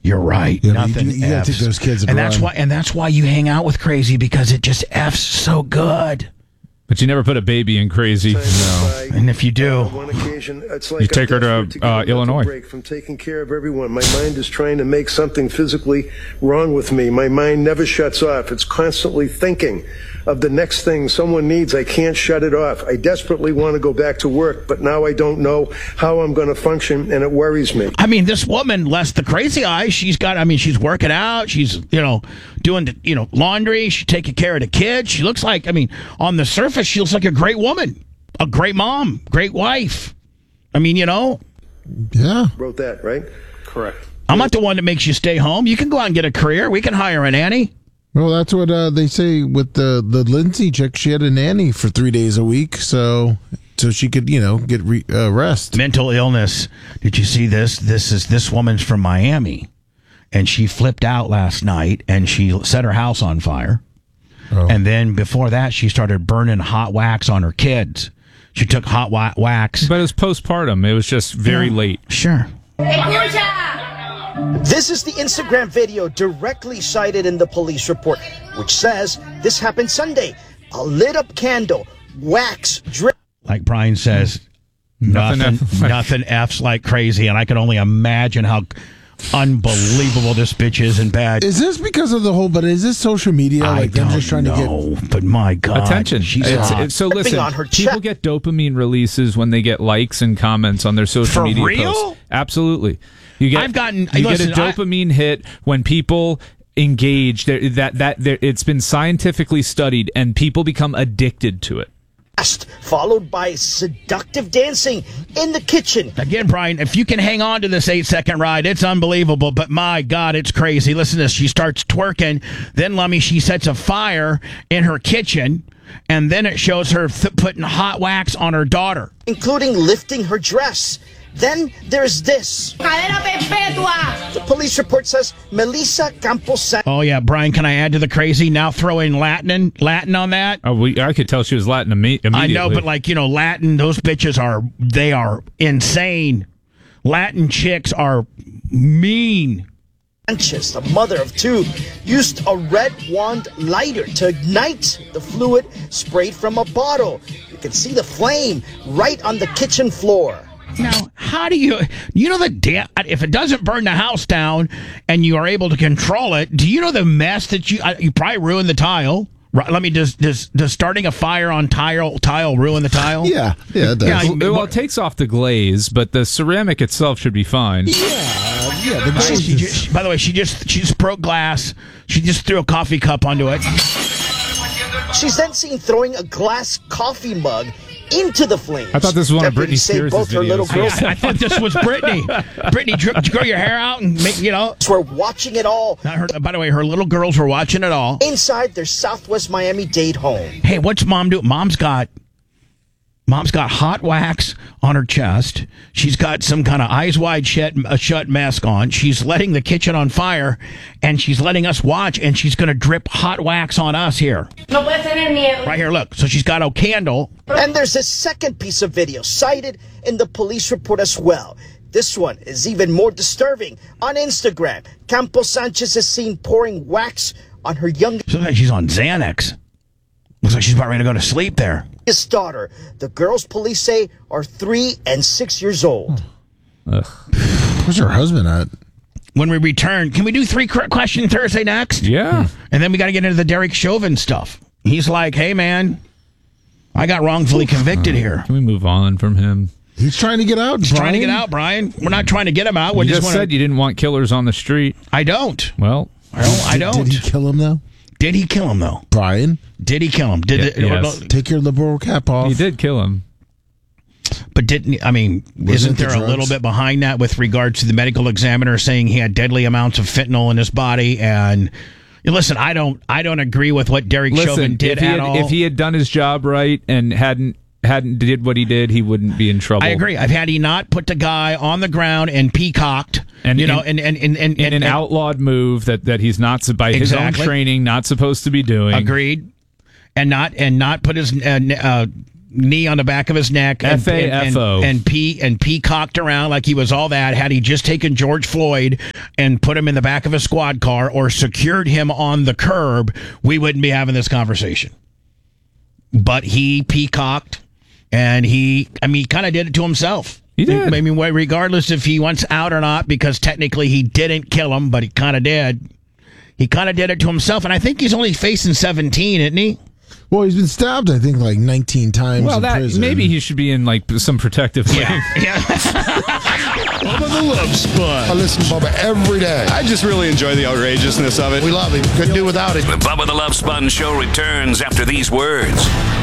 You're right. You Nothing you gotta take those kids and that's why you hang out with crazy, because it just F's so good. But you never put a baby in crazy. No. And if you do, on one occasion, it's like you take her to Illinois. Break from taking care of everyone. My mind is trying to make something physically wrong with me. My mind never shuts off. It's constantly thinking of the next thing someone needs. I can't shut it off. I desperately want to go back to work, but now I don't know how I'm going to function, and it worries me. I mean, this woman, less the crazy eyes, she's working out. She's, doing, laundry. She's taking care of the kids. She looks like, on the surface, she looks like a great woman, a great mom, great wife. Yeah. Wrote that, right? Correct. I'm not the one that makes you stay home. You can go out and get a career. We can hire a nanny. Well, that's what they say with the Lindsay chick. She had a nanny for 3 days a week, so she could, get rest. Mental illness. Did you see this? This woman's from Miami, and she flipped out last night, and she set her house on fire. Oh. And then before that, she started burning hot wax on her kids. She took hot wax. But it was postpartum. It was just very late. Sure. This is the Instagram video directly cited in the police report, which says this happened Sunday. A lit up candle, wax drip. Like Brian says, nothing F's like crazy, and I can only imagine how unbelievable this bitch is in bed. Is this because of the whole? But is this social media? I they're just trying to get. But my God, attention. She's so listen, people get dopamine releases when they get likes and comments on their social media posts. Absolutely. You get a dopamine hit when people engage. It's been scientifically studied, and people become addicted to it. Followed by seductive dancing in the kitchen. Again, Brian, if you can hang on to this 8-second ride, it's unbelievable. But my God, it's crazy. Listen to this. She starts twerking. Then, Lummy, she sets a fire in her kitchen. And then it shows her putting hot wax on her daughter, including lifting her dress. Then there's this. The police report says Melissa Campos. Oh, yeah, Brian, can I add to the crazy? Now throw in Latin on that. Oh, I could tell she was Latin immediately. I know, but Latin, those bitches are insane. Latin chicks are mean. Sanchez, the mother of two, used a red wand lighter to ignite the fluid sprayed from a bottle. You can see the flame right on the kitchen floor. Now, how do you if it doesn't burn the house down and you are able to control it, do you know the mess that you probably ruined the tile? Right, does starting a fire on tile ruin the tile? Yeah, it does. Yeah, well, it takes off the glaze, but the ceramic itself should be fine. Yeah. By the way, she just broke glass. She just threw a coffee cup onto it. She's then seen throwing a glass coffee mug into the flames. I thought this was one of Britney Spears' videos. I thought this was Britney. Britney, did you grow your hair out and make, We're watching it all. By the way, her little girls were watching it all. Inside their Southwest Miami-Dade home. Hey, what's Mom doing? Mom's got hot wax on her chest. She's got some kind of eyes wide shut mask on. She's letting the kitchen on fire, and she's letting us watch, and she's going to drip hot wax on us here. Right here, look. So she's got a candle. And there's a second piece of video cited in the police report as well. This one is even more disturbing. On Instagram, Campos Sanchez is seen pouring wax on her youngest. Looks like she's on Xanax. Looks like she's about ready to go to sleep there. His daughter. The girls police say are 3 and 6 years old. Where's her husband at? When we return, can we do 3 question Thursday next? Yeah. And then we got to get into the Derek Chauvin stuff. He's like, hey, man, I got wrongfully convicted here. Can we move on from him? He's trying to get out, He's trying to get out, Brian. We're not trying to get him out. You just said you didn't want killers on the street. I don't. Well, I don't. Did he kill him, though? Did he kill him, though? Brian? Did he kill him? Yes. Take your liberal cap off. He did kill him. But isn't there a little bit behind that with regards to the medical examiner saying he had deadly amounts of fentanyl in his body? And listen, I don't agree with what Derek Chauvin did at all. If he had done his job right and hadn't did what he did, he wouldn't be in trouble. I agree. Had he not put the guy on the ground and peacocked, in an outlawed move that he's not by his own training not supposed to be doing. Agreed. And not put his knee on the back of his neck and peacocked around like he was all that, had he just taken George Floyd and put him in the back of a squad car or secured him on the curb, we wouldn't be having this conversation. But he peacocked, and he kind of did it to himself. He did. I mean, regardless if he wants out or not, because technically he didn't kill him, but he kind of did. He kind of did it to himself, and I think he's only facing 17, isn't he? Well, he's been stabbed, I think, like 19 times in prison. Maybe he should be in like some protective thing. Yeah. Bubba the Love Sponge. I listen to Bubba every day. I just really enjoy the outrageousness of it. We love him. Couldn't do without it. The Bubba the Love Sponge Show returns after these words.